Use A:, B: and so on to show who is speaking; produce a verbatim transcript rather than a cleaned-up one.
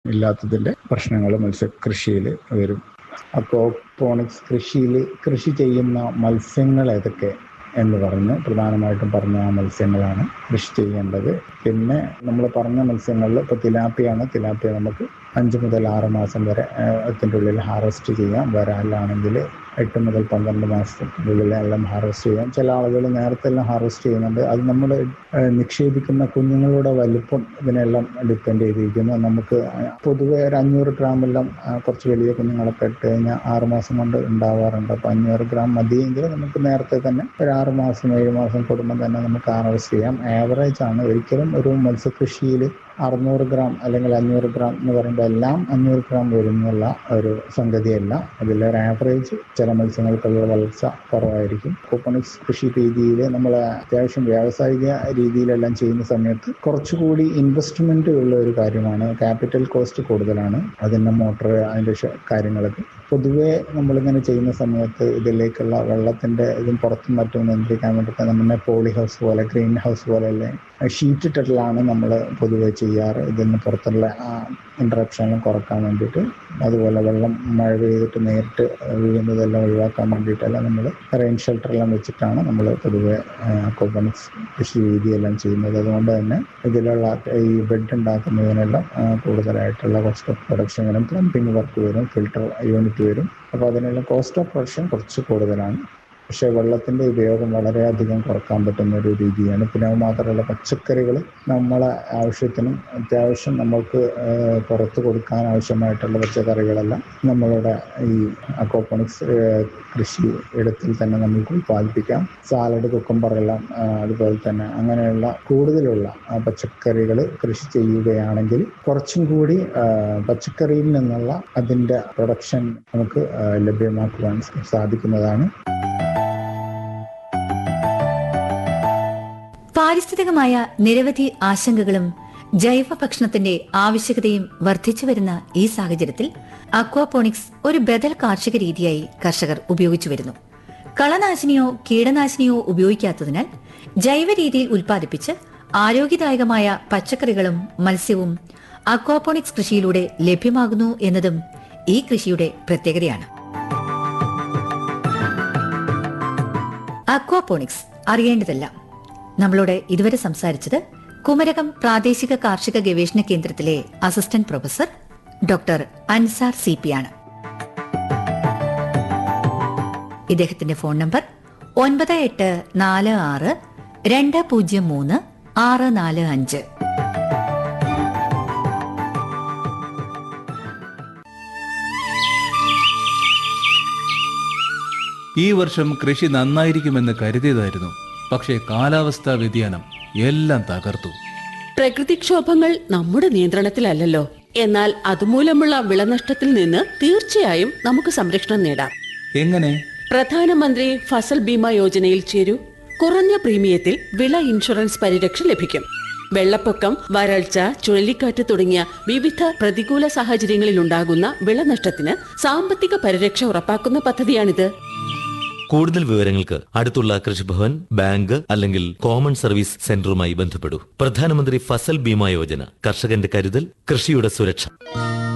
A: ഇല്ലാത്തതിൻ്റെ പ്രശ്നങ്ങൾ മത്സ്യകൃഷിയിൽ വരും. അക്വാപോണിക്സ് കൃഷിയിൽ കൃഷി ചെയ്യുന്ന മത്സ്യങ്ങൾ ഏതൊക്കെ എന്ന് പറഞ്ഞ് പ്രധാനമായിട്ടും പറഞ്ഞ ആ മത്സ്യങ്ങളാണ് കൃഷി ചെയ്യേണ്ടത്. പിന്നെ നമ്മൾ പറഞ്ഞ മത്സ്യങ്ങളിൽ ഇപ്പോൾ തിലാപ്പിയാണ്. തിലാപ്പിയ നമുക്ക് അഞ്ച് മുതൽ ആറ് മാസം വരെ അതിൻ്റെ ഉള്ളിൽ ഹാർവെസ്റ്റ് ചെയ്യാം. വരാലാണെങ്കിൽ എട്ട് മുതൽ പന്ത്രണ്ട് മാസത്തിനുള്ളിൽ എല്ലാം ഹാർവെസ്റ്റ് ചെയ്യാം. ചില ആളുകൾ നേരത്തെ എല്ലാം ഹാർവെസ്റ്റ് ചെയ്യുന്നുണ്ട്. അത് നമ്മൾ നിക്ഷേപിക്കുന്ന കുഞ്ഞുങ്ങളുടെ വലുപ്പം ഇതിനെല്ലാം ഡിപ്പെൻഡ് ചെയ്തിരിക്കുന്നു. നമുക്ക് പൊതുവെ ഒരു അഞ്ഞൂറ് ഗ്രാമെല്ലാം കുറച്ച് വലിയ കുഞ്ഞുങ്ങളൊക്കെ ഇട്ട് കഴിഞ്ഞാൽ ആറ് മാസം കൊണ്ട് ഉണ്ടാവാറുണ്ട്. അപ്പോൾ അഞ്ഞൂറ് ഗ്രാം മതിയെങ്കിൽ നമുക്ക് നേരത്തെ തന്നെ ഒരു ആറ് മാസം ഏഴ് മാസം കൂടുമ്പോൾ തന്നെ നമുക്ക് ഹാർവെസ്റ്റ് ചെയ്യാം. ആവറേജ് ആണ്. ഒരിക്കലും ഒരു മത്സ്യകൃഷിയിൽ അറുന്നൂറ് ഗ്രാം അല്ലെങ്കിൽ അഞ്ഞൂറ് ഗ്രാം എന്ന് പറയുമ്പോൾ എല്ലാം അഞ്ഞൂറ് ഗ്രാം വരുന്നുള്ള ഒരു സംഗതിയല്ല. അതിലൊരു ആവറേജ് ചില മത്സ്യങ്ങൾക്കുള്ള വളർച്ച കുറവായിരിക്കും. അക്വാപോണിക്സ് കൃഷി രീതിയിൽ നമ്മൾ അത്യാവശ്യം വ്യാവസായിക രീതിയിലെല്ലാം ചെയ്യുന്ന സമയത്ത് കുറച്ചുകൂടി ഇൻവെസ്റ്റ്മെൻറ്റ് ഉള്ള ഒരു കാര്യമാണ്. ക്യാപിറ്റൽ കോസ്റ്റ് കൂടുതലാണ്. അതിൻ്റെ മോട്ടർ അതിൻ്റെ കാര്യങ്ങളൊക്കെ പൊതുവേ നമ്മളിങ്ങനെ ചെയ്യുന്ന സമയത്ത് ഇതിലേക്കുള്ള വെള്ളത്തിൻ്റെ ഇതും പുറത്തും മറ്റും നിയന്ത്രിക്കാൻ വേണ്ടിയിട്ട് നമ്മുടെ പോളി ഹൗസ് പോലെ ഗ്രീൻ ഹൗസ് പോലെയല്ലേ ഷീറ്റ് ഇട്ടിട്ടാണ് നമ്മൾ പൊതുവെ ചെയ്യാറ്. ഇതിന് പുറത്തുള്ള ഇൻട്രപ്ഷനും കുറക്കാൻ വേണ്ടിയിട്ട്. അതുപോലെ വെള്ളം മഴ പെയ്തിട്ട് നേരിട്ട് വീഴുന്നതെല്ലാം ഒഴിവാക്കാൻ വേണ്ടിയിട്ടെല്ലാം നമ്മൾ റെയിൻ ഷെൽട്ടറെല്ലാം വെച്ചിട്ടാണ് നമ്മൾ പൊതുവെ അക്വാപോണിക്സ് കൃഷി രീതിയെല്ലാം ചെയ്യുന്നത്. അതുകൊണ്ട് തന്നെ ഇതിലുള്ള ഈ ബെഡ് ഉണ്ടാക്കുന്നതിനെല്ലാം കൂടുതലായിട്ടുള്ള കോസ്റ്റ് ഓഫ് പ്രൊഡക്ഷൻ വരും. പ്ലംബിംഗ് വർക്ക് വരും, ഫിൽട്ടർ യൂണിറ്റ് വരും. അപ്പോൾ അതിനുള്ള കോസ്റ്റ് ഓഫ് പ്രൊഡക്ഷൻ കുറച്ച് കൂടുതലാണ്. പക്ഷേ വെള്ളത്തിൻ്റെ ഉപയോഗം വളരെയധികം കുറക്കാൻ പറ്റുന്ന ഒരു രീതിയാണ്. പിന്നെ അത് മാത്രമല്ല പച്ചക്കറികൾ നമ്മളെ ആവശ്യത്തിനും അത്യാവശ്യം നമ്മൾക്ക് പുറത്ത് കൊടുക്കാൻ ആവശ്യമായിട്ടുള്ള പച്ചക്കറികളെല്ലാം നമ്മളുടെ ഈ അക്വാപോണിക്സ് കൃഷി ഇടത്തിൽ തന്നെ നമുക്ക് ഉൽപ്പാദിപ്പിക്കാം. സാലഡ്, കുക്കുംബറെല്ലാം അതുപോലെ തന്നെ അങ്ങനെയുള്ള കൂടുതലുള്ള പച്ചക്കറികൾ കൃഷി ചെയ്യുകയാണെങ്കിൽ കുറച്ചും കൂടി പച്ചക്കറിയിൽ നിന്നുള്ള അതിൻ്റെ പ്രൊഡക്ഷൻ നമുക്ക് ലഭ്യമാക്കുവാൻ സാധിക്കുന്നതാണ്.
B: പാരിസ്ഥിതികമായ നിരവധി ആശങ്കകളും ജൈവ ഭക്ഷണത്തിന്റെ ആവശ്യകതയും വർദ്ധിച്ചു വരുന്ന ഈ സാഹചര്യത്തിൽ അക്വാപോണിക്സ് ഒരു ബദൽ കാർഷിക രീതിയായി കർഷകർ ഉപയോഗിച്ചു വരുന്നു. കളനാശിനിയോ കീടനാശിനിയോ ഉപയോഗിക്കാത്തതിനാൽ ജൈവ രീതിയിൽ ഉൽപ്പാദിപ്പിച്ച് ആരോഗ്യദായകമായ പച്ചക്കറികളും മത്സ്യവും അക്വാപോണിക്സ് കൃഷിയിലൂടെ ലഭ്യമാകുന്നു എന്നതും ഈ കൃഷിയുടെ പ്രത്യേകതയാണ്. അക്വാപോണിക്സ് അറിയേണ്ടതെല്ലാം നമ്മളോട് ഇതുവരെ സംസാരിച്ചത് കുമരകം പ്രാദേശിക കാർഷിക ഗവേഷണ കേന്ദ്രത്തിലെ assistant professor doctor Ansar C P ആണ്. ഇദ്ദേഹത്തിന്റെ ഫോൺ നമ്പർ ഒൻപത് എട്ട് നാല് ആറ് രണ്ട് പൂജ്യം മൂന്ന് ആറ് നാല് അഞ്ച്.
C: ഈ വർഷം കൃഷി നന്നായിരിക്കുമെന്ന് കരുതിയതായിരുന്നു. പക്ഷേ കാലാവസ്ഥാ വ്യതിയാനം എല്ലാം തകർത്തു.
D: പ്രകൃതിക്ഷോഭങ്ങൾ നമ്മുടെ നിയന്ത്രണത്തിലല്ലല്ലോ. എന്നാൽ അതുമൂലമുള്ള വിളനഷ്ടത്തിൽ നിന്ന് തീർച്ചയായും നമുക്ക് സംരക്ഷണം നേടാം.
C: എങ്ങനെ?
D: പ്രധാനമന്ത്രി ഫസൽ ബീമ യോജനയിൽ ചേരൂ. കുറഞ്ഞ പ്രീമിയത്തിൽ വിള ഇൻഷുറൻസ് പരിരക്ഷ ലഭിക്കും. വെള്ളപ്പൊക്കം, വരൾച്ച, ചുഴലിക്കാറ്റ് തുടങ്ങിയ വിവിധ പ്രതികൂല സാഹചര്യങ്ങളിൽ ഉണ്ടാകുന്ന വിളനഷ്ടത്തിന് സാമ്പത്തിക പരിരക്ഷ ഉറപ്പാക്കുന്ന പദ്ധതിയാണിത്.
E: കൂടുതൽ വിവരങ്ങൾക്ക് അടുത്തുള്ള കൃഷിഭവൻ, ബാങ്ക് അല്ലെങ്കിൽ കോമൺ സർവീസ് സെന്ററുമായി ബന്ധപ്പെടൂ. പ്രധാനമന്ത്രി ഫസൽ ബീമ യോജന, കർഷകന്റെ കരുതൽ, കൃഷിയുടെ സുരക്ഷ.